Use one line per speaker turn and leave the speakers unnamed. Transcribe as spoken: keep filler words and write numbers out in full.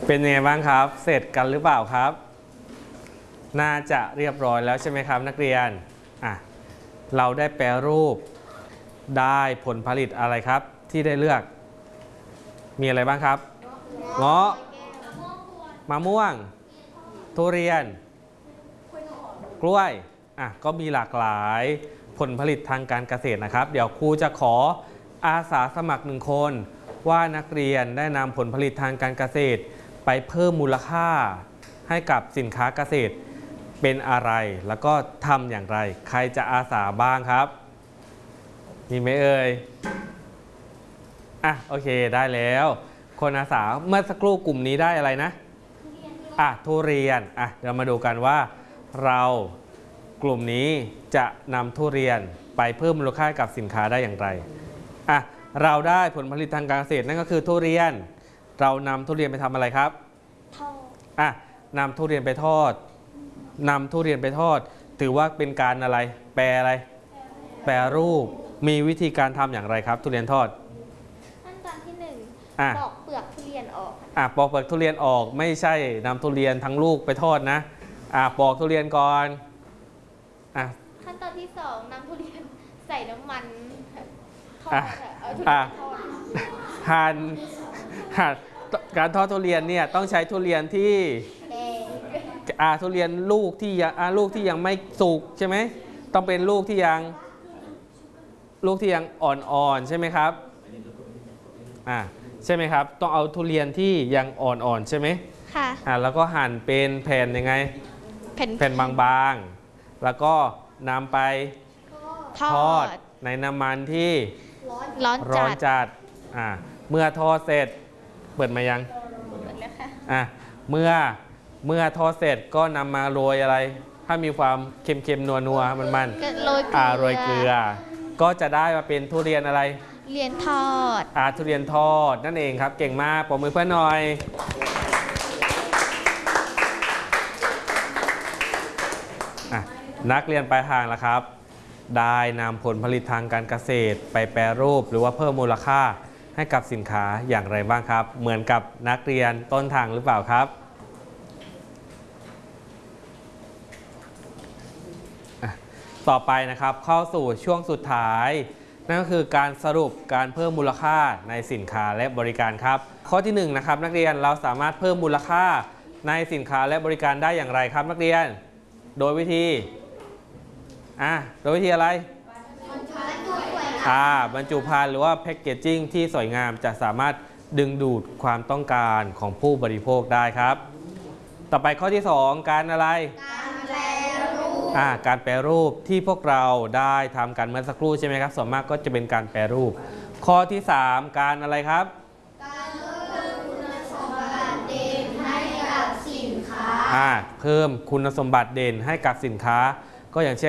เป็นยังไงบ้างครับเสร็จกันหรือเปล่าครับน่าจะเรียบร้อยแล้วใช่ไหมครับนักเรียนอ่ะเราได้แปรรูปได้ผลผลิตอะไรครับที่ได้เลือกมีอะไรบ้างครับเงาะมะม่วงทุเรียนกล้วยอ่ะก็มีหลากหลายผลผลิตทางการเกษตรนะครับเดี๋ยวครูจะขออาสาสมัครหนึ่งคนว่านักเรียนได้นำผลผลิตทางการเกษตรไปเพิ่มมูลค่าให้กับสินค้าเกษตรเป็นอะไรแล้วก็ทำอย่างไรใครจะอาสาบ้างครับมีไหมเอ่ยอ่ะโอเคได้แล้วคนอาสาเมื่อสักครู่กลุ่มนี้ได้อะไรนะอ่ะทุเรียนอ่ะเรามาดูกันว่าเรากลุ่มนี้จะนำทุเรียนไปเพิ่มมูลค่ากับสินค้าได้อย่างไรอ่ะเราได้ผลผลิตทางการเกษตรนั่นก็คือทุเรียนเรานำทุเรียนไปทำอะไรครับทอดอ่ะนำทุเรียนไปทอดนำทุเรียนไปทอดถือว่าเป็นการอะไรแปรอะไรแปรรูปมีวิธีการทำอย่างไรครับทุเรียนทอด
ขั้นตอนที่หนึ่งปอกเปลือกทุเรียนออก
อ่ะปอกเปลือกทุเรียนออกไม่ใช่นำทุเรียนทั้งลูกไปทอดนะอ่ะปอกทุเรียนก่อนอ่ะ
ขั้นตอนที่สองนำทุเรียนใส่น้ำมันทอดเอาทุเรียนทอด
หั่นหั่นการทอดทุเรียนเนี่ยต้องใช้ทุเรียนที่อ่าทุเรียนลูกที่ยังอ่าลูกที่ยังไม่สุกใช่ไหมต้องเป็นลูกที่ยังลูกที่ยังอ่อนๆใช่ไหมครับอ่าใช่ไหมครับต้องเอาทุเรียนที่ยังอ่อนๆใช่ไหม
ค่ะ
อ่าแล้วก็หั่นเป็นแผ่นยังไง
แผ่น
แผ่นบางๆแล้วก็นำไปทอดในน้ำมันที่
ร้อน
ร้อนจัดอ่าเมื่อทอดเสร็จเปิดมายัง
เปิดแล้วค่ะ
อ่ะเมื่อเมื่อทอดเสร็จก็นำมาโรยอะไรถ้ามีความเค็มๆนัวๆมันมัน
โรยเกลือ
อ่าโรยเกลือก็จะได้มาเป็นทุเรียนอะไร
ทุเรียนทอด
อ่าทุเรียนทอดนั่นเองครับเก่งมากปรบมือเพื่อนหน่อยอ่ะนักเรียนปลายทางแล้วครับได้นำผลผลิตทางการเกษตรไปแปรรูปหรือว่าเพิ่มมูลค่าให้กับสินค้าอย่างไรบ้างครับเหมือนกับนักเรียนต้นทางหรือเปล่าครับต่อไปนะครับเข้าสู่ช่วงสุดท้ายนั่นก็คือการสรุปการเพิ่มมูลค่าในสินค้าและบริการครับข้อที่หนึ่งนะครับนักเรียนเราสามารถเพิ่มมูลค่าในสินค้าและบริการได้อย่างไรครับนักเรียนโดยวิธีอ่ะโดยวิธีอะไรอ่าบรรจุภัณฑ์หรือว่าแพ็กเกจจิ้งที่สวยงามจะสามารถดึงดูดความต้องการของผู้บริโภคได้ครับต่อไปข้อที่สองการอะไรการแปรรูปอ่าการแปรรูปที่พวกเราได้ทำกันเมื่อสักครู่ใช่ไหมครับส่วนมากก็จะเป็นการแปรรูปข้อที่สามการอะไรครับการเพิ่มคุณสมบัติเด่นให้กับสินค้าอ่าเพิ่มคุณสมบัติเด่นให้กับสินค้าก็อย่างเช่น